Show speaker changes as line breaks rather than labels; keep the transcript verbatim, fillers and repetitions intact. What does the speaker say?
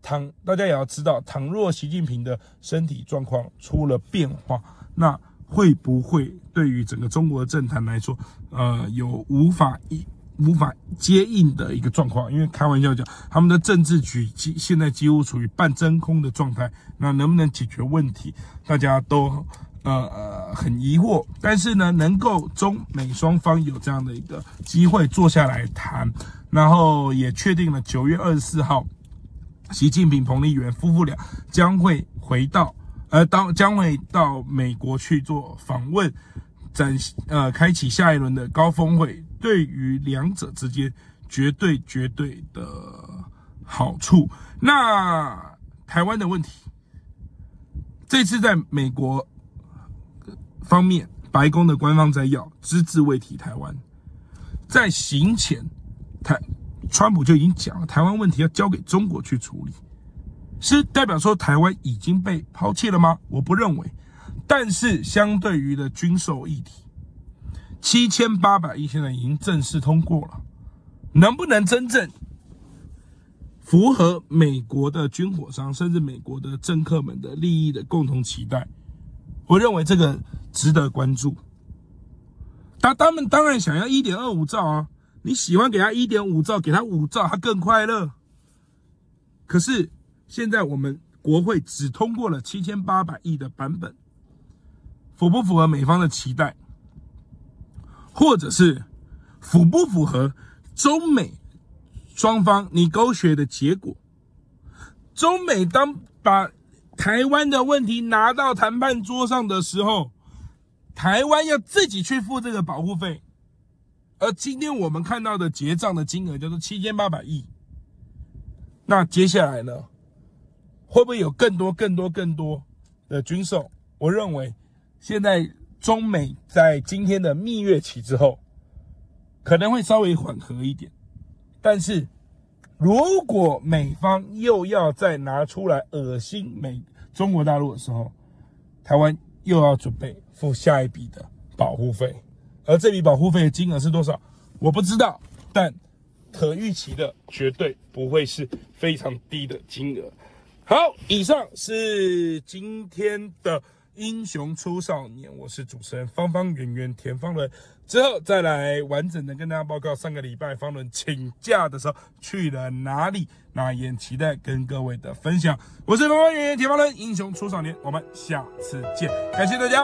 倘大家也要知道，倘若习近平的身体状况出了变化，那会不会对于整个中国的政坛来说，呃，有无法一无法接应的一个状况？因为开玩笑讲，他们的政治局现在几乎处于半真空的状态，那能不能解决问题，大家都呃呃很疑惑。但是呢，能够中美双方有这样的一个机会坐下来谈，然后也确定了九月二十四号。习近平、彭丽媛夫妇俩将会回到，呃，到将会到美国去做访问，展呃开启下一轮的高峰会，对于两者之间绝对绝对的好处。那台湾的问题，这次在美国方面，白宫的官方摘要只字未提台湾，在行前台。川普就已经讲了，台湾问题要交给中国去处理，是代表说台湾已经被抛弃了吗？我不认为。但是相对于的军售议题，七千八百亿现在已经正式通过了，能不能真正符合美国的军火商甚至美国的政客们的利益的共同期待？我认为这个值得关注。他他们当然想要 一点二五兆啊。你喜欢给他 一点五兆，给他五兆，他更快乐。可是现在我们国会只通过了七千八百亿的版本，符不符合美方的期待，或者是符不符合中美双方negotiate的结果？中美当把台湾的问题拿到谈判桌上的时候，台湾要自己去付这个保护费。而今天我们看到的结账的金额叫做七千八百亿，那接下来呢，会不会有更多、更多、更多的军售？我认为，现在中美在今天的蜜月期之后，可能会稍微缓和一点。但是，如果美方又要再拿出来恶心美中国大陆的时候，台湾又要准备付下一笔的保护费。而这笔保护费的金额是多少？我不知道，但可预期的绝对不会是非常低的金额。好，以上是今天的英雄出少年，我是主持人方方圆圆田方伦。之后再来完整的跟大家报告上个礼拜方伦请假的时候去了哪里，那也期待跟各位的分享。我是方方圆圆田方伦，英雄出少年，我们下次见，感谢大家。